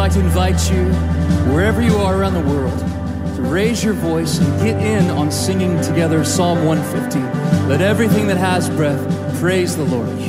like to invite you, wherever you are around the world, to raise your voice and get in on singing together Psalm 150. Let everything that has breath praise the Lord.